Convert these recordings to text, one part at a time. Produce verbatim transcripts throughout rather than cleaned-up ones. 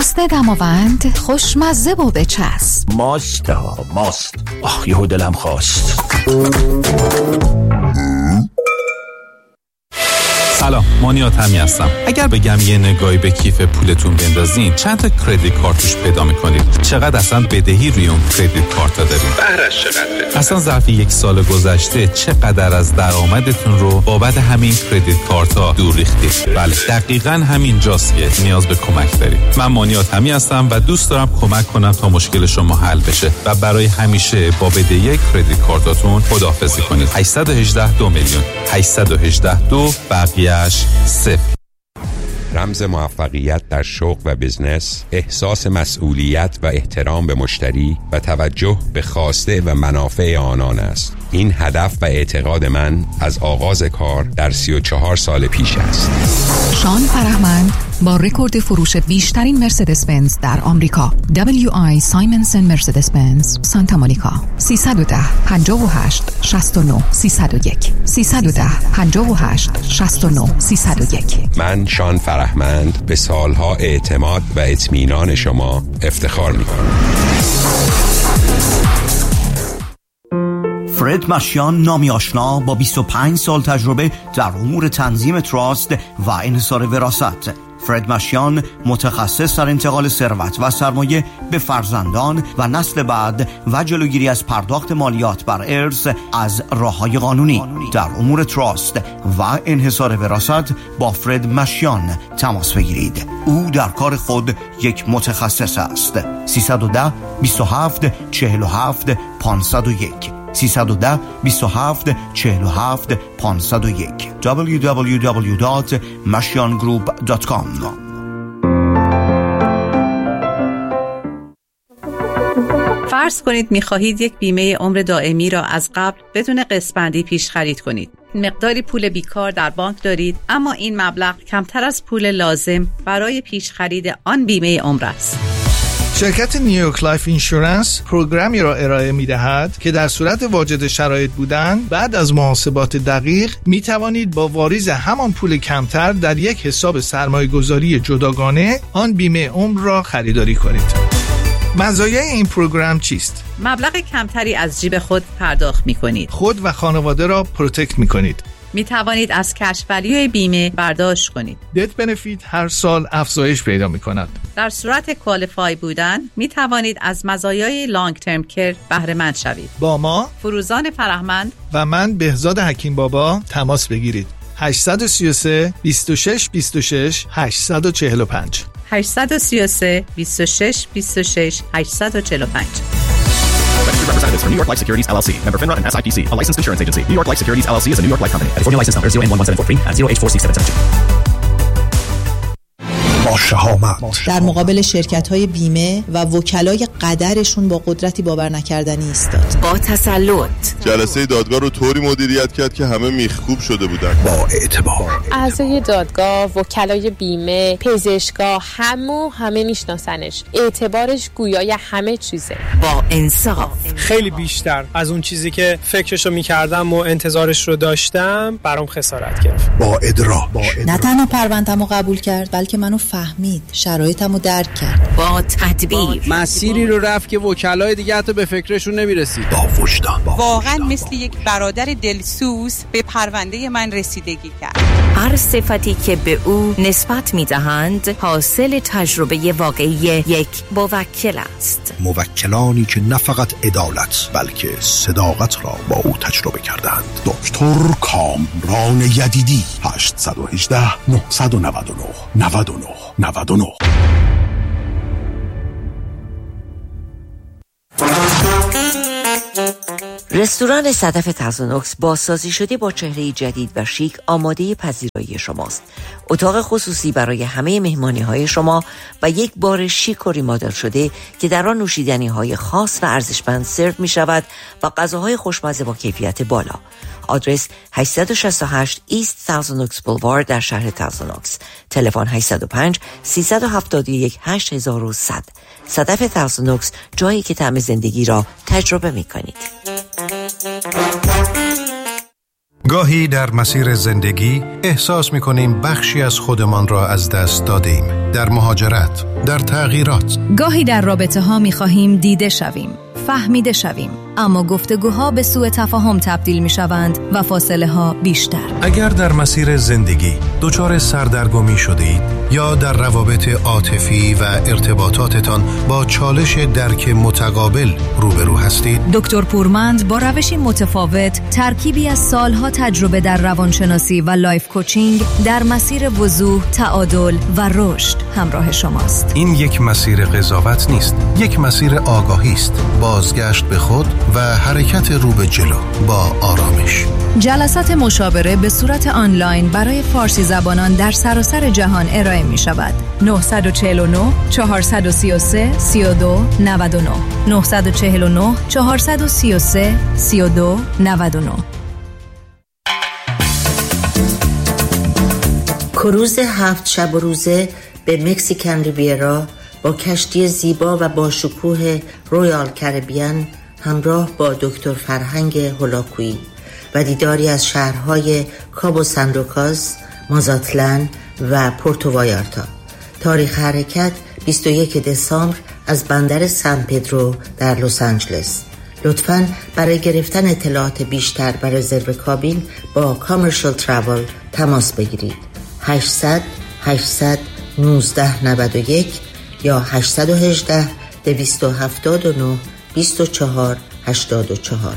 ماست دماوند خوشمزه و بچسب. ماست ها ماست. آخ یهو دلم خواست. سلام، مانیات همی هستم. اگر بگم یه نگاهی به کیف پولتون بندازین چند تا کردیت کارت توش پیدا میکنید؟ چقدر اصلا بدهی روی اون کردیت کارت ها دارید؟ بهرش چقدر؟ اصلا ظرف یک سال گذشته چقدر از درآمدتون رو بابت همین کردیت کارت ها دور ریختید؟ بله، دقیقاً همین جاست که نیاز به کمک دارید. من مانیات همی هستم و دوست دارم کمک کنم تا مشکل شما حل بشه و برای همیشه با بدهی کردیت کارتاتون خداحافظی کنید. هشت یک هشت دو میلیون هشت یک هشت دو بقیه صفر. رمز موفقیت در شغل و بزنس، احساس مسئولیت و احترام به مشتری و توجه به خواسته و منافع آنان است. این هدف و اعتقاد من از آغاز کار در سی و چهار سال پیش است. شان فرهمند با رکورد فروش بیشترین مرسدس بنز در آمریکا، دبلیو آی سایمنسن مرسدس بنز سانتا مونیکا. سیصد و ده پنجاه و هشت شصت و نه سیصد و یک سیصد و ده پنجاه و هشت شصت و نه سیصد و یک. من شان فرهمند به سالها اعتماد و اطمینان شما افتخار می‌کنم. فرد مشیان، نامی آشنا با بیست و پنج سال تجربه در امور تنظیم تراست و انحصار وراثت. فرد مشیان متخصص در انتقال ثروت و سرمایه به فرزندان و نسل بعد و جلوگیری از پرداخت مالیات بر ارث از راه‌های قانونی. در امور تراست و انحصار وراثت با فرد مشیان تماس بگیرید. او در کار خود یک متخصص است. سیصد و ده بیست و هفت چهل و هفت پانصد و یک سیصد و ده بیست و هفت چهل و هفت پانصد و یک دبلیو دبلیو دبلیو دات مشیان گروپ دات کام. فرض کنید می‌خواهید یک بیمه عمر دائمی را از قبل بدون قسط‌بندی پیش خرید کنید. مقداری پول بیکار در بانک دارید، اما این مبلغ کمتر از پول لازم برای پیش خرید آن بیمه عمر است. شرکت نیویورک لایف اینشورنس پروگرامی را ارائه می‌دهد که در صورت واجد شرایط بودن بعد از محاسبات دقیق می توانید با واریز همان پول کمتر در یک حساب سرمایه‌گذاری جداگانه آن بیمه عمر را خریداری کنید. مزایای این پروگرام چیست؟ مبلغ کمتری از جیب خود پرداخت می‌کنید. خود و خانواده را پروتکت می‌کنید. می توانید از کش ولیوی بیمه برداشت کنید. دت بنفیت هر سال افزایش پیدا می کند. در صورت کوالیفای بودن می توانید از مزایای لانگ ترم کیر بهره مند شوید. با ما فروزان فرهمند و من بهزاد حکیم بابا تماس بگیرید. هشت سه سه بیست و شش بیست و شش هشت چهار پنج هشت سه سه بیست و شش بیست و شش هشت چهار پنج. Registered representatives from New York Life Securities L L C. Member FINRA and S I P C. A licensed insurance agency. New York Life Securities L L C is a New York Life company. California license number zero N one one seven four three and zero H four six seven seven two. با شهامت در مقابل شرکت‌های بیمه و وکلای قدرشون با قدرتی باور نکردنی ایستاد. با تسلط جلسه دادگاه رو طوری مدیریت کرد که همه میخکوب شده بودن. با اعتبار اعضای دادگاه، وکلای بیمه، پزشکا، همو همه میشناسنش. اعتبارش گویای همه چیزه. با انصاف خیلی بیشتر از اون چیزی که فکرشو میکردم و انتظارش رو داشتم برام خسارت گرفت. با ادراک نه تنها پرونده‌مو قبول کرد بلکه منو فهمید، شرایطمو درک کرد. با تدبیر مسیری رو رفت که وکلای دیگه حتی به فکرشون نمیرسید. با وجدان واقعا مثل یک برادر دلسوز به پرونده من رسیدگی کرد. هر صفتی که به او نسبت میدهند حاصل تجربه واقعی یک موکل است. موکلانی که نه فقط عدالت بلکه صداقت را با او تجربه کردند. دکتر کامران یدیدی. هشت یک هشت نه نه نه نه نه نه نه. رستوران صدف تازونوکس بازسازی شده با چهره جدید و شیک آماده پذیرایی شماست. اتاق خصوصی برای همه مهمانی‌های شما و یک بار شیک و ریمادل شده که در آن نوشیدنی‌های خاص و ارزشمند سرو می‌شود و غذاهای خوشمزه با کیفیت بالا. آدرس هشت شش هشت ایست تازونوکس بولوارد در شهر تازونوکس. تلفن هشت صفر پنج سه هفت یک هشت یک صفر صفر. صدف تازونوکس، جایی که طعم زندگی را تجربه می‌کنید. گاهی در مسیر زندگی احساس می‌کنیم بخشی از خودمان را از دست دادیم. در مهاجرت، در تغییرات. گاهی در رابطه ها می‌خواهیم دیده شویم، فهمیده شویم، اما گفتگوها به سوء تفاهم تبدیل می‌شوند و فاصله ها بیشتر. اگر در مسیر زندگی دچار سردرگمی شدید یا در روابط عاطفی و ارتباطاتتان با چالش درک متقابل روبرو هستید، دکتر پورمند با روشی متفاوت، ترکیبی از سالها تجربه در روانشناسی و لایف کوچینگ در مسیر وضوح، تعادل و رشد همراه شماست. این یک مسیر قضاوت نیست، یک مسیر آگاهی است، بازگشت به خود و حرکت رو به جلو با آرامش. جلسات مشاوره به صورت آنلاین برای فارسی زبانان در سراسر جهان ارائه می شود. نه چهار نه چهار سه سه سه دو نه نه نه چهار نه چهار سه سه سه دو نه نه. کروز هفت شب و روزه به مکزیکن ریویرا با کشتی زیبا و با شکوه رویال کربیان همراه با دکتر فرهنگ هولاکویی و دیداری از شهرهای کابو سان لوکاس، مازاتلان و پورتو وایارتا. تاریخ حرکت بیست و یک دسامبر از بندر سان پدرو در لس آنجلس. لطفاً برای گرفتن اطلاعات بیشتر و رزرو کابین با کامرشال تراول تماس بگیرید. هشتصد هشتصد نوزده نود و یک یا هشتصد و هجده دویست و هفتاد و نه بیست و چهار هشتاد و چهار.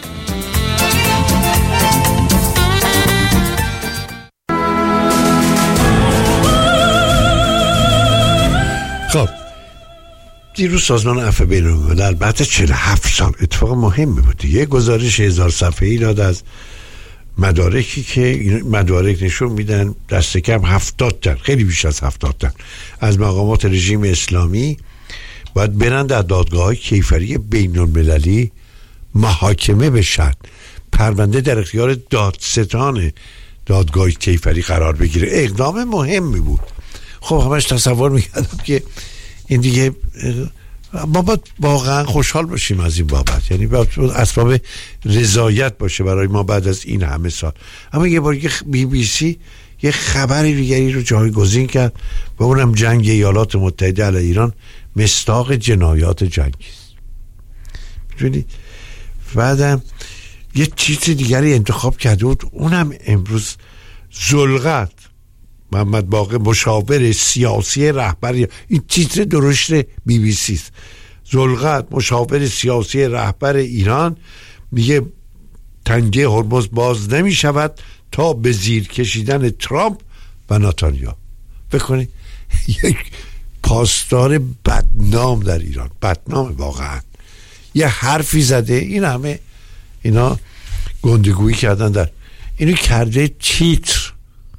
خب دیروز سازمان عفو بین‌الملل بعد چهل و هفت سال اتفاق مهمی بود. یه گزارش هزار صفحه‌ای داد از مدارکی که این مدارک نشون میدن دست کم هفتاد تن، خیلی بیش از هفتاد تن از مقامات رژیم اسلامی باید برن در دادگاه‌های کیفری بین‌المللی محاکمه بشن، پرونده در اختیار دادستان دادگاه کیفری قرار بگیره. اقدام مهمی بود. خب همش تصور میکردم که این دیگه ما واقعا خوشحال باشیم از این بابت، یعنی اسباب رضایت باشه برای ما بعد از این همه سال. اما یه بار بی بی سی یه خبر دیگری رو جایگزین کرد و اونم جنگ ایالات متحده علیه ایران مصداق جنایات جنگی است. می‌دونی بعدم یه چیز دیگری انتخاب کرده بود، اونم امروز ذوالقرد محمد باقر مشاور سیاسی رهبر، این تیتر درشت بی بی سی است. ذوالقرد مشاور سیاسی رهبر ایران میگه تنگه هرمز باز نمی شود تا به زیر کشیدن ترامپ و نتانیاهو. بکنی یک پاسدار بدنام در ایران، بدنام واقعا، یه حرفی زده، این همه اینا گندگویی کردن در اینو کرده تیتر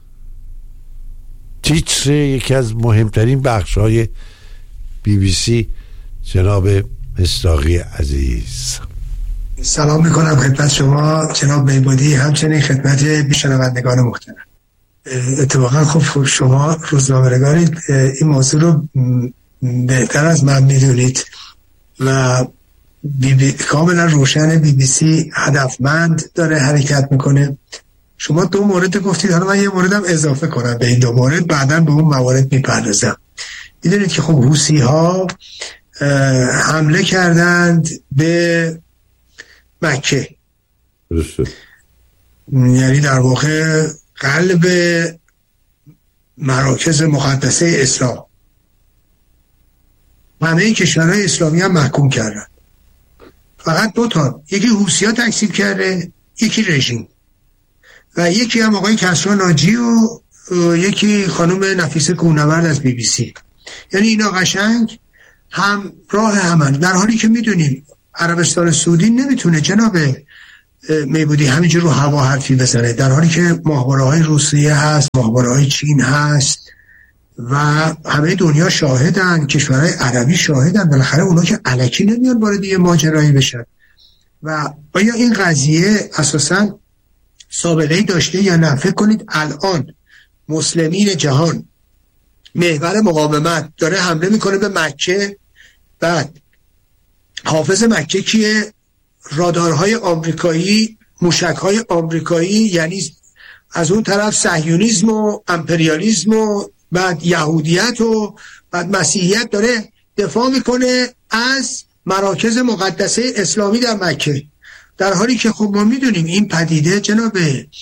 تیتر یکی از مهمترین بخش‌های بی بی سی. جناب مصداقی عزیز سلام میکنم خدمت شما جناب میبودی، همچنین خدمت شنوندگان محترم. اتفاقا خب شما روزنامه‌نگارید، این موضوع رو بهتر از من میدونید و بی بی کاملا روشن بی بی سی هدفمند داره حرکت میکنه. شما دو مورد گفتید، حالا من یه موردم اضافه کنم به این دو مورد، بعداً به اون موارد میپردازم. میدونید که خب حوثی ها حمله کردند به مکه، یعنی در واقع قلب مراکز مقدسه اسلام. همه کشورهای اسلامی هم محکوم کردن، فقط دو تا، یکی حوثی ها تکذیب کرده، یکی رژیم، و یکی هم آقای کسرا ناجی و یکی خانم نفیسه کوهنورد از بی بی سی. یعنی اینا قشنگ هم راه همن، در حالی که میدونیم عربستان سعودی نمیتونه جناب میبودی همینجور رو هوا حرفی بزنه، در حالی که ماهواره های روسیه هست، ماهواره های چین هست و همه دنیا شاهدن، کشورهای عربی شاهدن. بالاخره اونا که الکی نمیان وارد یه ماجرایی بشن. و آیا این قضیه اساساً سابقه‌ای داشته یا نه؟ فکر کنید الان مسلمین جهان، محور مقاومت داره حمله میکنه به مکه، بعد حافظ مکه کیه؟ رادارهای آمریکایی موشک‌های آمریکایی، یعنی از اون طرف صهیونیسم و امپریالیسم و بعد یهودیت و بعد مسیحیت داره دفاع میکنه از مراکز مقدسه اسلامی در مکه، در حالی که خب ما میدونیم این پدیده جناب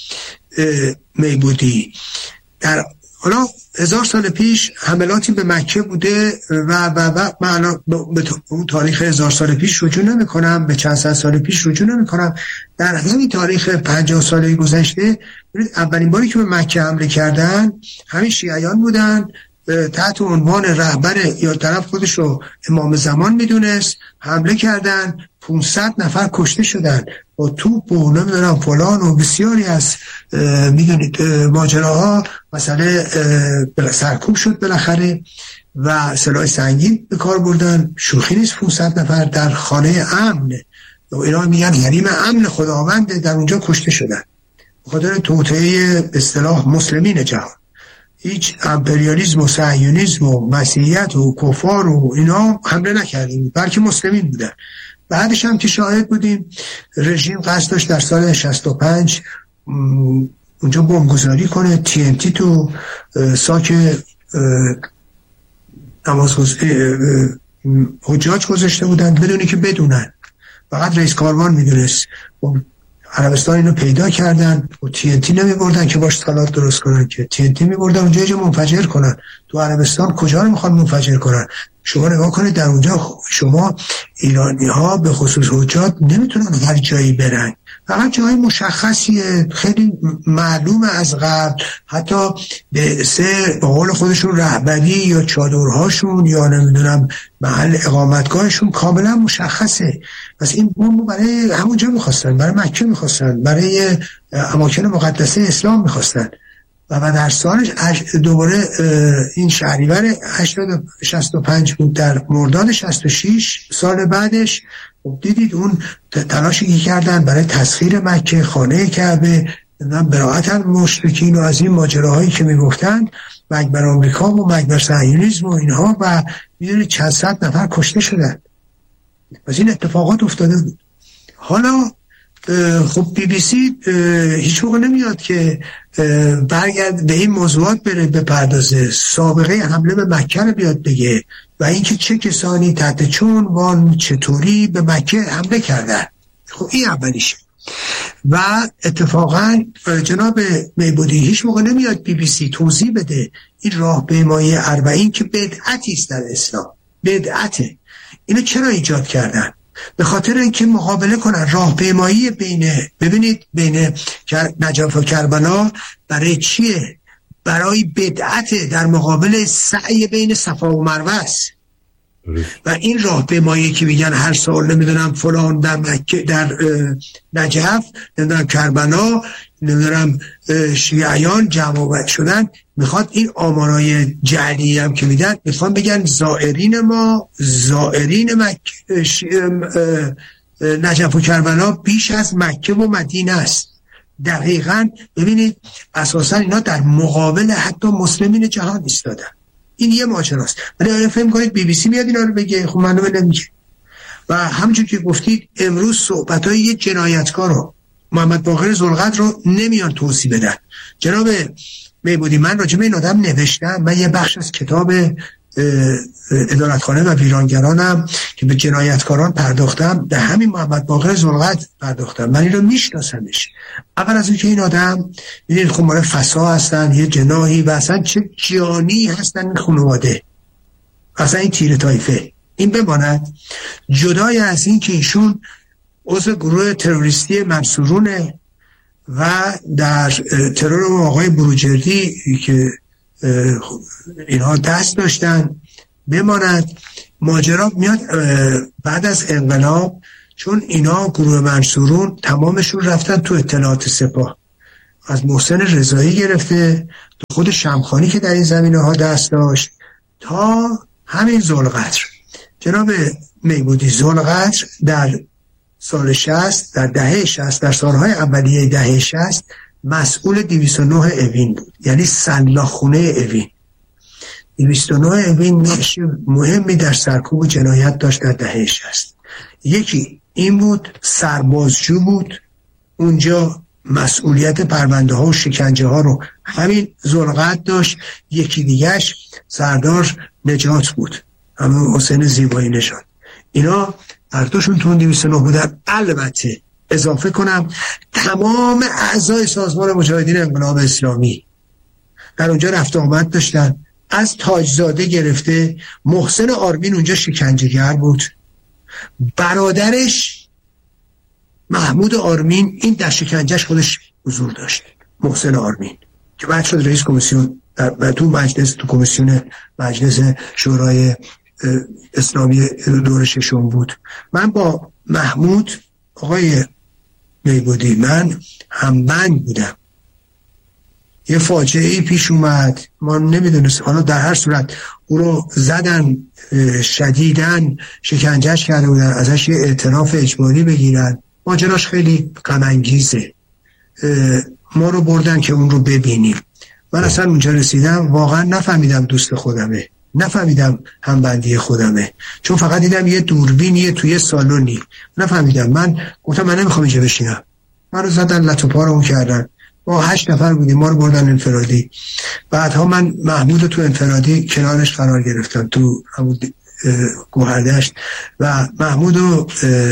میبودی در حالا هزار سال پیش حملاتی به مکه بوده و و و من به اون تاریخ هزار سال پیش رجوع نمی کنم، به چند صد سال پیش رجوع نمی کنم. در همین تاریخ پنجاه ساله گذشته اولین باری که به مکه حمله کردن همین شیعیان بودن، تحت عنوان رهبر یا طرف خودش رو امام زمان میدونست، حمله کردن، پانصد نفر کشته شدن با توپ و نمیدونم فلان و بسیاری از میدونید ماجراها، مسئله سرکوب شد بالاخره و سلاح سنگین به کار بردن. شوخی نیست، پانصد نفر در خانه امن و اینا میگن حریم امن خداونده در اونجا کشته شدن به خاطر توطئه به اصطلاح مسلمین جهان. هیچ امپریالیسم و صهیونیسم و مسیحیت و کفار و اینا حمله نکردیم، بلکه مسلمین بودن. بعدش هم که شاهد بودیم رژیم قصد داشت در سال شصت و پنج اونجا بمبگذاری کنه، تی ان تی تو ساک نماز حجاج گذاشته بودن بدونی که بدونن، فقط رئیس کاروان میدونست. عربستان اینو پیدا کردن و تی ان تی نمی بردن که باش سالات درست کنن، که تی ان تی می بردن اونجا یه منفجر کنن. تو عربستان کجا رو میخوان منفجر کنن؟ شما نگاه کنید در اونجا شما ایرانی ها به خصوص حجاج نمیتونن هر جایی برن، فقط جای مشخصیه خیلی معلومه از قبل، حتی به سه به قول خودشون رهبری یا چادرهاشون یا نمیدونم محل اقامتگاهشون کاملا مشخصه. پس این بمب برای همونجا میخواستن، برای مکه میخواستن، برای اماکن مقدسه اسلام میخواستن. و بعد در سالش دوباره این شهریور شصت و پنج بود، در مرداد شصت و شش سال بعدش دیدید اون تلاشی که کردن برای تسخیر مکه، خانه کعبه، براءت المشرکین و از این ماجراهایی که میگفتن، مکبر آمریکا و مکبر صهیونیسم و اینها، و میدونید چند صد نفر کشته شدن. پس این اتفاقات افتاده بود. حالا خب بی بی سی هیچ موقع نمیاد که برگرد به این موضوعات بره بپردازه، سابقه حمله به مکه رو بیاد بگه و اینکه چه کسانی تحت چه عنوان چطوری به مکه حمله کردن. خب این اولیشه. و اتفاقا جناب میبودی هیچ موقع نمیاد بی بی سی توضیح بده این راهپیمایی اربعین که بدعتی است در اسلام، بدعته. اینو چرا ایجاد کردن؟ به خاطر اینکه مقابله کنن راهپیمایی بین، ببینید بین نجف و کربلا برای چیه؟ برای بدعت در مقابل سعی بین صفا و مروه است. و این راهپیمایی که میگن هر سال نمیدونم فلان در مکه، در نجف، نمیدونم کربلا، نمیدونم شیعیان جمع شدن، میخواد این آمارای جعلی هم که میدن میخوان بگن زائرین ما، زائرین مکه نجف و کربلا بیش از مکه و مدینه است. دقیقاً ببینید اساسا اینا در مقابل حتی مسلمین جهان ایستادن. این یه ماجراست. ولی آیا فهم کنید بی بی سی میاد اینا رو بگه؟ خب معلومه نمیگه. و همونجور که گفتید امروز صحبت‌های یه جنایتکار رو، محمد باقر ذوالقدر رو نمیان توضیح بدن. جناب میبودی من راجع به این آدم نوشتم، من یه بخش از کتاب عدالتخانه و ویرانگرانم که به جنایتکاران پرداختم به همین محمد باقر ذوالقدر پرداختم. من این رو میشناسمش. اول از اون که این آدم میدونید خب مال فسا هستن، یه جناحی و اصلا چه جانی هستن این خانواده، اصلا این تیر طایفه. این بماند جدای از این که ایشون عضو گروه تروریستی منصورونه و در ترور آقای بروجردی که اینها دست داشتن، بماند ماجرا میاد بعد از انقلاب، چون اینا گروه منصورون تمامشون رفتن تو اطلاعات سپاه، از محسن رضایی گرفته تو خود شمخانی که در این زمینه ها دست داشت تا همین ذوالقدر. جناب میبودی ذوالقدر در سال شصت، در دهه شصت، در سالهای اولیه دهه شصت مسئول دویست و نه اوین بود، یعنی سلاخونه اوین. دویست و نه اوین نقش مهمی در سرکوب جنایت داشت در دهه شصت. یکی این بود، سربازجو بود اونجا مسئولیت پرونده ها و شکنجه ها رو همین ذوالقعد داشت، یکی دیگهش سردار نجات بود، همون حسین زیبایی نژاد. اینا هر دوشون تو دویست و نه بودن. البته اضافه کنم تمام اعضای سازمان مجاهدین انقلاب اسلامی در اونجا رفت آمد داشتن، از تاجزاده گرفته. محسن آرمین اونجا شکنجهگر بود، برادرش محمود آرمین این در شکنجهش خودش حضور داشت، محسن آرمین که بعد شد رئیس کمیسیون در تو مجلس تو کمیسیون مجلس شورای اسلامی دور ششم بود. من با محمود آقای میبودی من همبند بودم، یه فاجعه پیش اومد، ما نمیدونست، حالا در هر صورت او رو زدن، شدیدن شکنجهش کرده بودن، ازش یه اعتراف اجباری بگیرن. ماجراش خیلی غم انگیزه. ما رو بردن که اون رو ببینیم. من اصلا اونجا رسیدم واقعا نفهمیدم دوست خودمه، نفهمیدم همبندی خودمه، چون فقط دیدم یه دوربینیه توی سالونی، نفهمیدم. من گفتم من نمیخوام اینجا بشینم. من رو زدن لط و پارمون کردن. ما هشت نفر بودیم، ما رو بردن انفرادی. بعدها من محمود تو انفرادی کنارش قرار گرفتم تو همون گوهردشت و محمود رو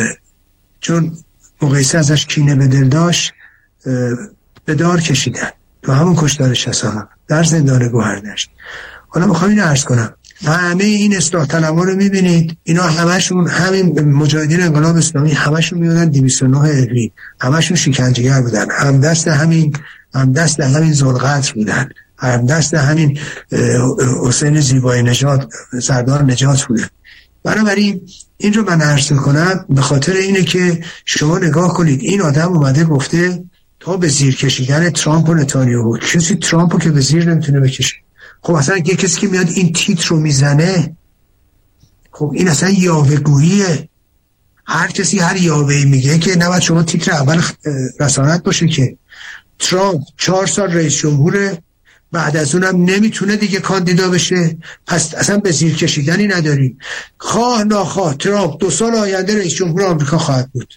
چون مقایسه ازش کینه به دل داشت به دار کشیدن تو همون کشتار شصت در زندان گوهردشت. حالا میخوام اینو عرض کنم، همه این اصلاح طلبها رو میبینید، اینا همشون همین مجاهدین انقلاب اسلامی همشون میادن دویست و نه اوین، همشون شکنجهگر بودن، هم دست همین هم دست همین ذوالقعد بودن، هم دست همین حسین زیبایی نژاد سردار نجات بودن. بنابراین این رو من عرض کنم به خاطر اینه که شما نگاه کنید، این آدم اومده گفته تا به زیر کشیدن ترامپ و نتانیاهو، کسی ترامپو که به زیر نمیتونه بکشه. خب اصلا یه کسی که میاد این تیتر رو میزنه، خب این اصلا یاوه‌گوییه. هر کسی هر یاوه‌ای میگه که نباید شما تیتر اول رسانت باشه که ترامپ چهار سال رئیس جمهوره، بعد از اونم نمیتونه دیگه کاندیدا بشه، پس اصلا به زیر کشیدنی نداریم. خواه ناخواه ترامپ دو سال آینده رئیس جمهور آمریکا خواهد بود.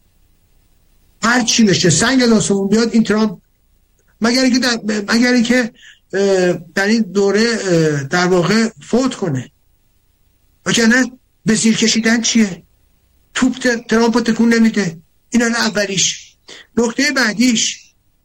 هر چی بشه، سنگ از آسمون بیاد، این ترامپ مگر اینکه در... مگر اینکه در این دوره در واقع فوت کنه، وگرنه به زیر کشیدن چیه؟ توپ ترامپ تکون نمیده. این الان اولیش. نکته بعدیش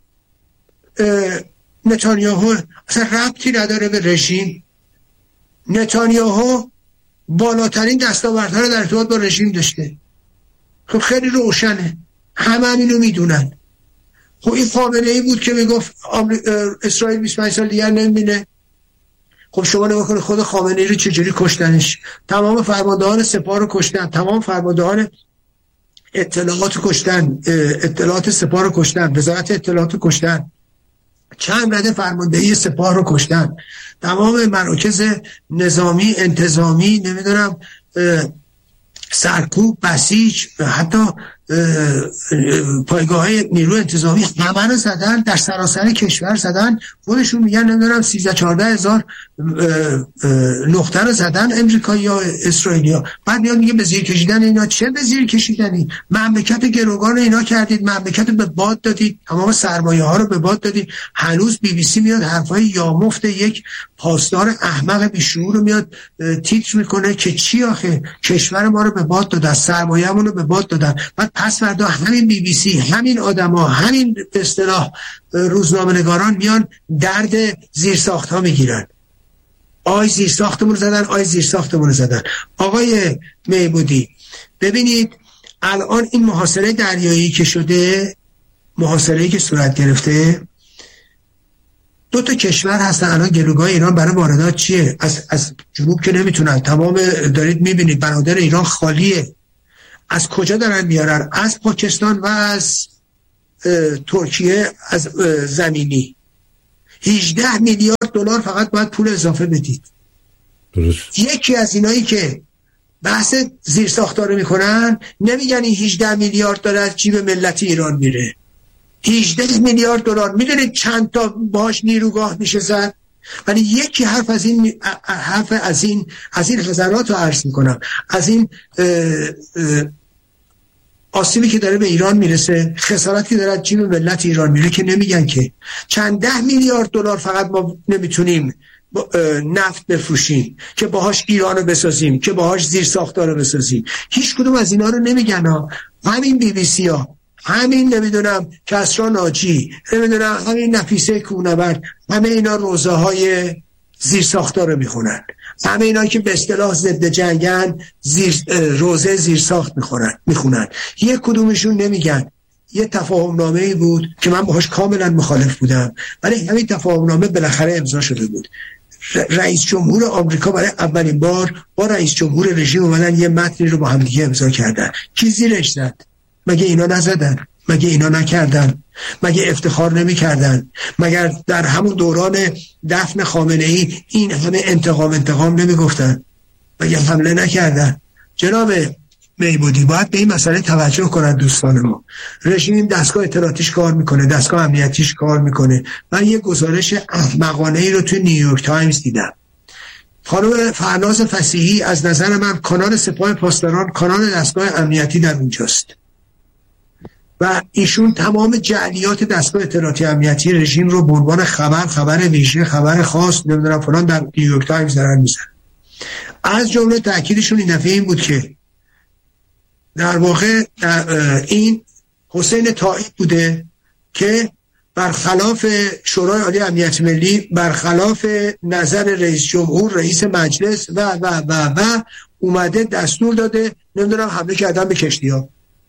نتانیاهو اصلا ربطی نداره به رژیم. نتانیاهو بالاترین دستاوردها رو در ارتباط با رژیم داشته. خب خیلی روشنه، همه هم اینو میدونن. خب این خامنه ای بود که میگفت اسرائیل بیست و پنج سال دیگر نمیبینه. خب شما نگاه کنید خود خامنه ای رو چجوری کشتنش، تمام فرماندهان سپاه رو کشتن، تمام فرماندهان اطلاعات رو کشتن، اطلاعات سپاه رو کشتن، وزارت اطلاعات رو کشتن، چند رده فرماندهی سپاه رو کشتن، تمام مراکز نظامی انتظامی نمیدونم سرکوب بسیج، حتی پایگاه های نیرو انتظامی همه رو زدن، در سراسر کشور زدن. خودشون میگن نمیدونم سیزده چهارده هزار نقطه رو زدن امریکایی ها اسرائیلی ها. بعد میاد میگه به زیر کشیدن اینا. چه به زیر کشیدنی؟ مملکت گروگان اینا کردید، مملکت به باد دادید، تمام سرمایه ها رو به باد دادید. هنوز بی بی سی میاد حرفای یامفت یک پاسدار احمق بیشعور رو میاد تیتر میکنه که چی آخه کشور ما رو به باد دادن، سرمایه‌مون رو به باد دادن. بعد پس فردا همین بی بی سی، همین آدما، همین به اصطلاح روزنامه‌نگاران میان درد زیرساخت ها میگیرن. آی زیرساختمون رو زدن، آی زیرساختمون رو زدن. آقای میبودی ببینید الان این محاصره دریایی که شده، محاصره‌ای که صورت گرفته، دو تا کشور هستن الان گروگاه ایران برای واردات چیه؟ از از جنوب که نمیتونن، تمام دارید میبینید بنادر ایران خالیه. از کجا دارن میارن؟ از پاکستان و از ترکیه، از زمینی. هجده میلیارد دلار فقط باید پول اضافه بدید. درست. یکی از اینایی که بحث زیرساختار میکنن نمیگن این هجده میلیارد دلار از جیب ملت ایران میره. هجده میلیارد دلار میدونید چند تا باش نیروگاه میشه زد؟ ولی یکی حرف از این حرف از این از این حضرات رو عرض میکنم، از این اه اه آسیبی که داره به ایران میرسه، خسارتی که داره از جیب ملت ایران میره که نمیگن که چند ده میلیارد دلار فقط ما نمیتونیم نفت بفروشیم که باهاش ایرانو بسازیم، که باهاش زیر ساختارو بسازیم. هیچ کدوم از اینا رو نمیگن ها. همین بی بی سی ها، همین نمیدونم کسرا ناجی، نمیدونم همین نفیسه کوهنورد، همه اینا روزه های زیر ساختار رو میخونن. همه اینا که به اصطلاح ضد جنگن زیر روزه زیر ساخت میخونن میخونن یک کدومشون نمیگن یه تفاهم نامه‌ای بود که من باهاش کاملا مخالف بودم، ولی همین تفاهم نامه بالاخره امضا شده بود. رئیس جمهور آمریکا برای اولین بار با رئیس جمهور رژیم اومدن یه متنی رو با هم دیگه امضا کردن. کی زیرش زد؟ مگه اینا نزدن؟ مگه اینا نکردن؟ مگه افتخار نمی کردن؟ مگر در همون دوران دفن خامنه ای این همه انتقام انتقام نمی گفتن؟ مگه حمله نکردن؟ جناب میبودی باید به این مسئله توجه کنن دوستان ما. رژیم دستگاه اطلاعاتیش کار میکنه، دستگاه امنیتیش کار میکنه. من یه گزارش احمقانه ای رو توی نیویورک تایمز دیدم. خانم فرناز فصیحی از نظر من کانال سپاه پاسداران کانال دستگاه امنیتی در اونجاست و ایشون تمام جعلیات دستگاه اطلاعاتی امنیتی رژیم رو به عنوان خبر خبر ویژه خبر خاص نمیدونم فلان در نیویورک تایمز دارن میزنن. از جمله تاکیدشون این دفعه این بود که در واقع این حسین طائب بوده که برخلاف شورای عالی امنیت ملی، برخلاف نظر رئیس جمهور، رئیس مجلس و و و و اومده دستور داده نمیدونم حمله کردن به کشتی‌ها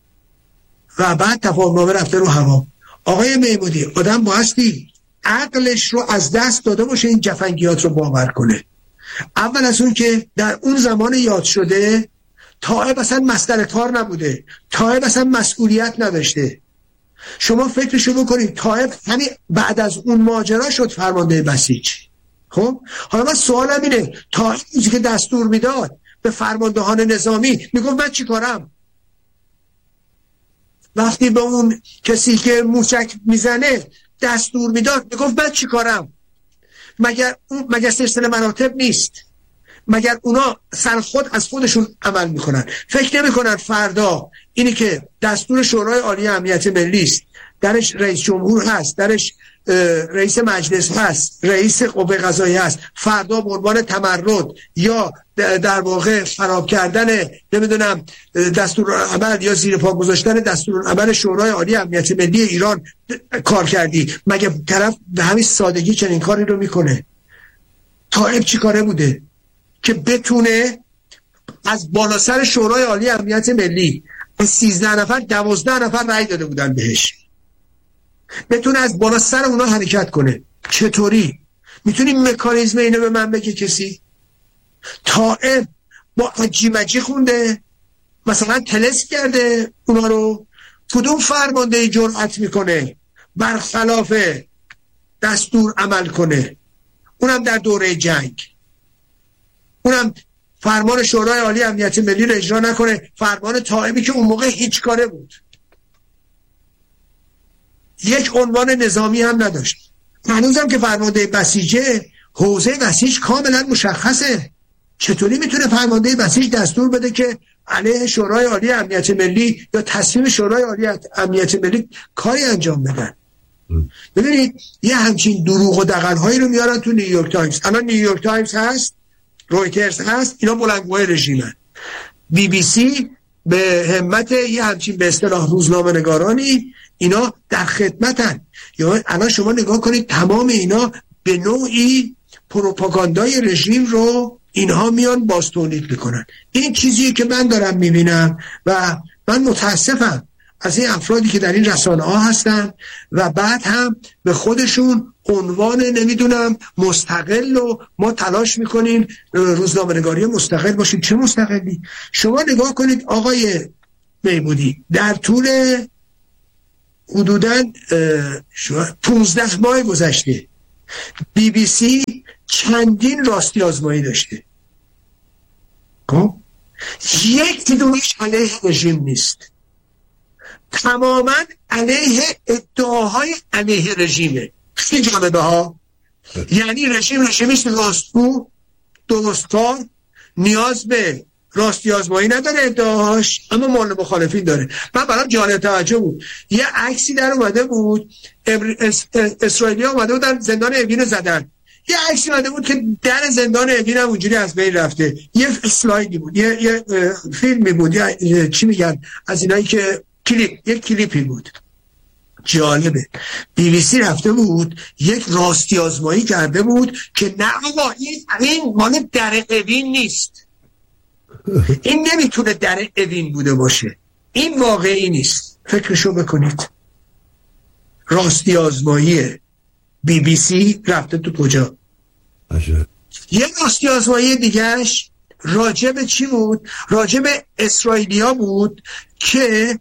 و بعد تفاهم نامه رفته رو هوا. آقای میمودی آدم بایستی عقلش رو از دست داده باشه این جفنگیات رو باور کنه. اول از اون که در اون زمان یاد شده طائب اصلا مصدر کار نبوده، طائب اصلا مسئولیت نداشته. شما فکرشو بکنید طائب همین بعد از اون ماجرا شد فرمانده بسیج. خب حالا من سوالم اینه طائب چیزی که دستور میداد به فرماندهان نظامی میگفت من چی کارم؟ وقتی به اون کسی که موشک میزنه دستور میداد میگفت من چی کارم؟ مگر اون مگر سلسله مراتب نیست؟ مگر اونا سر خود از خودشون عمل میکنن؟ فکر نمیکنن فردا اینی که دستور شورای عالی امنیت ملی است، درش رئیس جمهور هست، درش رئیس مجلس هست، رئیس قوه قضاییه هست، فردا به عنوان تمرد یا در واقع خراب کردن نمیدونم دستورالعمل یا زیر پا گذاشتن دستورالعمل شورای عالی امنیت ملی ایران کار کردی؟ مگه طرف به همین سادگی چنین کاری رو میکنه؟ طائب چی کاره بوده که بتونه از بالا سر شورای عالی امنیت ملی از سیزده نفر دوازده نفر رأی داده بودن بهش، بتونه از بالا سر اونا حرکت کنه؟ چطوری؟ میتونی مکانیزم اینو به من بگه کسی؟ طائب با عجی مجی خونده مثلا تلس کرده اونا رو؟ کدوم فرمانده جرأت میکنه برخلاف دستور عمل کنه؟ اونم در دوره جنگ، اونم فرمان شورای عالی امنیت ملی رو اجرا نکنه، فرمان طائبی که اون موقع هیچ کاره بود، یک عنوان نظامی هم نداشت. هنوزم که فرمانده بسیجه حوزه بسیج کاملا مشخصه. چطوری میتونه فرمانده بسیج دستور بده که علیه شورای عالی امنیت ملی یا تصمیم شورای عالی امنیت ملی کاری انجام بدن؟ ببینید یه همچین دروغ و دغل‌هایی رو میارن تو نیویورک تایمز. الان نیویورک تایمز هست، رویترز هست، اینا بلندگوهای رژیمن. بی بی سی به همت یه همچین به اصطلاح روزنامه نگارانی اینا در خدمتن. یا الان شما نگاه کنید تمام اینا به نوعی پروپاگاندای رژیم رو اینها میان باز تولید میکنن. این چیزیه که من دارم میبینم و من متاسفم از این افرادی که در این رسانه ها هستن و بعد هم به خودشون عنوان نمیدونم مستقل و ما تلاش میکنیم روزنامه نگاری مستقل باشیم. چه مستقلی؟ شما نگاه کنید آقای میمودی در طول حدوداً پونزده ماه گذشته بی بی سی چندین راستی آزمایی داشته. خب یک کدومش علیه رژیم نیست، تماما علیه ادعاهای علیه رژیمه. خیلی جالبه ها. یعنی رژیم رژیمش درستگو درستکار نیاز به راستی آزمایی نداره ادعاش، اما مال مخالفین داره. من برام جالب توجه بود یه عکسی در اومده بود، اسرائیلی ها اومده بودن زندان اوین زدن، یه عکسی اومده بود که در زندان اوین هم اونجوری از بین رفته، یه اسلایدی بود، یه, یه فیلمی بود، یه چی میگن از اینایی که کلیپ، یک کلیپی بود. جالبه بی بی سی رفته بود یک راستی آزمایی کرده بود که نه آقا این این مال در اوین نیست، این نمیتونه در اوین بوده باشه، این واقعی نیست. فکرشو بکنید، راستی آزمایی بی بی سی رفته تو کجا؟ عجب. یه راستی آزمایی دیگهش راجع به چی بود؟ راجع به اسرائیلیا بود که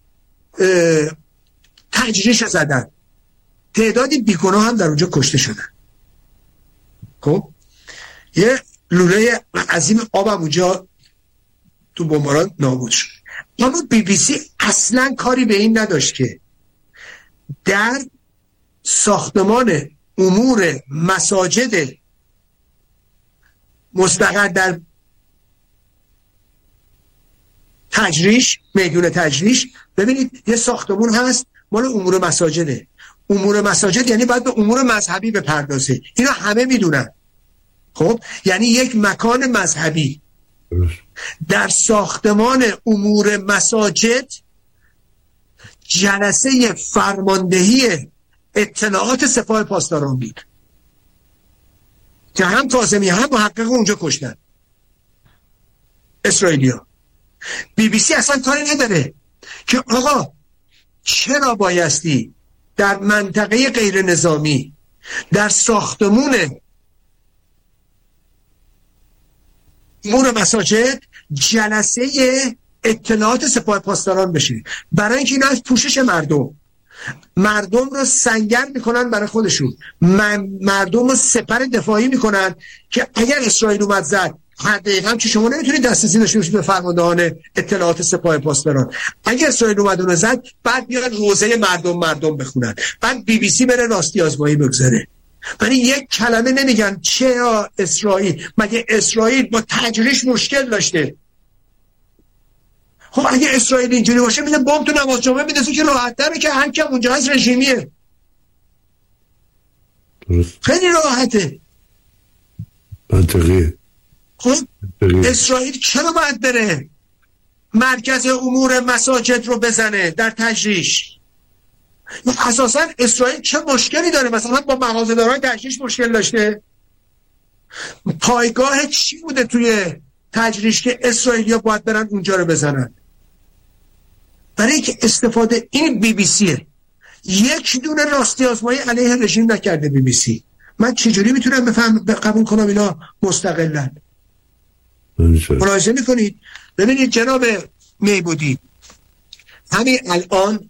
تجریش زدن، تعدادی بیگناه هم در اونجا کشته شدن. خب یه لوله عظیم آب هم اونجا تو بمباران نابود شد. اما بی بی سی اصلا کاری به این نداشت که در ساختمان امور مساجد مستقر در تجریش، میدون تجریش، ببینید یه ساختمون هست مال امور مساجده. امور مساجد یعنی باید به امور مذهبی بپردازه، اینا همه میدونن. خب یعنی یک مکان مذهبی در ساختمان امور مساجد جلسه فرماندهی اطلاعات سپاه پاسداران بود که هم کاظمی هم محقق اونجا کشتن اسرائیلیا. بی بی سی اصلا کاری نداره که آقا چرا بایستی در منطقه غیر نظامی در ساختمون امور مساجد جلسه اطلاعات سپاه پاسداران بشه، برای اینکه اینا از پوشش مردم مردم رو سنگر میکنن برای خودشون، مردم رو سپر دفاعی میکنن که اگر اسرائیل اومد زد دقیقاً که شما نمیتونید دسترسی داشته باشید به فرماندهان اطلاعات سپاه پاسداران، اگه اسرائیل اومد اون زد بعد بیان روزه مردم مردم بخونن، بعد بی بی سی بره راستی آزمایی بگذاره. ولی یک کلمه نمیگن چرا اسرائیل، مگه اسرائیل با تجریش مشکل داشته؟ خب اگه اسرائیل اینجوری باشه میده بمب تو نماز جمعه میندازه که راحت تره که هر کم اونجا هست رژیمیه، خیلی راحته، منطقیه. خب اسرائیل چرا باید بره مرکز امور مساجد رو بزنه در تجریش؟ اساسا اسرائیل چه مشکلی داره؟ مثلا با مغازه‌داران تجریش مشکل داشته؟ پایگاه چی بوده توی تجریش که اسرائیلیا باید برن اونجا رو بزنن؟ برای اینکه استفاده این بی بی سیه، یک دونه راستی آزمایی علیه رژیم نکرده بی بی سی. من چجوری میتونم بفهم قبول کنم اینا مستقلن؟ ملاحظه میکنید؟ ببینید جناب میبودی همین الان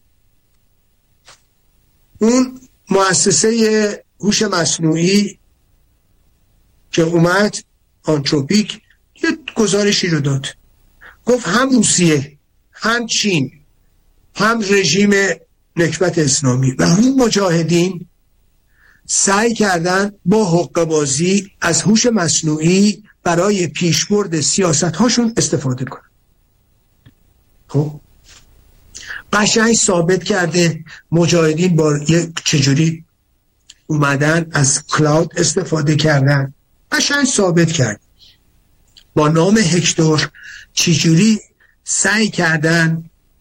اون مؤسسه هوش مصنوعی که اومد آنتروپیک یه گزارشی رو داد، گفت هم روسیه هم چین هم رژیم نکبت اسلامی و هم مجاهدین سعی کردن با حقه بازی از هوش مصنوعی برای پیشبرد سیاست هاشون استفاده کنن. خب قشنگ ثابت کرده مجاهدین با یک چجوری اومدن از کلاود استفاده کردن، قشنگ ثابت کرد با نام هکتور چجوری سعی کردن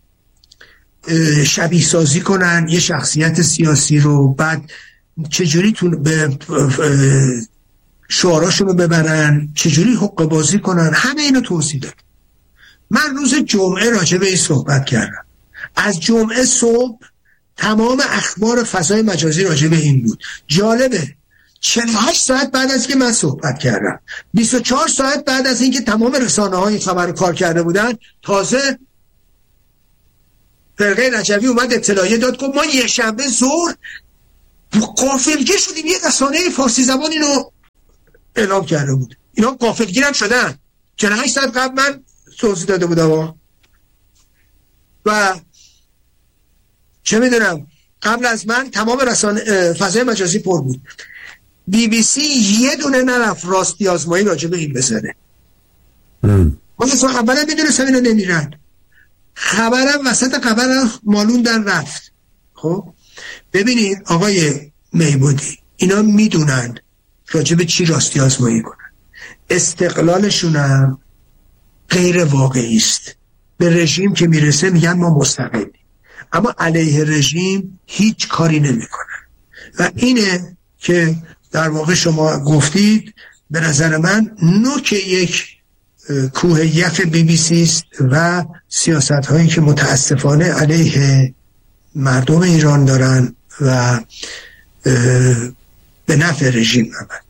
شبیه سازی کنن یه شخصیت سیاسی رو، بعد چجوری تون به شعاراشون رو ببرن، چجوری حقه بازی کنن، همه اینو توضیح داد. من روز جمعه راجع به این صحبت کردم، از جمعه صبح تمام اخبار فضای مجازی راجع به این بود. جالبه چهل و هشت ساعت بعد از که من صحبت کردم، بیست و چهار ساعت بعد از اینکه تمام رسانه های خبر کار کرده بودن، تازه فرقه رجوی اومد اطلاعیه داد که ما یه شنبه ظهر غافلگیر شدیم، یه رسانه فارسی زبان اینو اعلام کرده بود. اینا غافلگیر هم شدن، چهل و هشت ساعت قبل من توضیح داده بودم و چه میدونم قبل از من تمام رسانه فضای مجازی پر بود. بی بی سی یه دونه نرفت راستی آزمایی راجع به این بزنه. ما اصلا اولا میدونستم اینا نمیرن، خبرم وسط خبرم مالون در رفت. خب ببینید آقای میبودی، اینا میدونن راجب چی راستی آزمایی کنن، استقلالشون هم غیر واقعی است. به رژیم که میرسه میگن ما مستقلیم، اما علیه رژیم هیچ کاری نمیکنن. و اینه که در واقع شما گفتید، به نظر من نوک یک کوه یخ بی بی سی است و سیاست هایی که متاسفانه علیه مردم ایران دارن و به نفع رژیم عمل.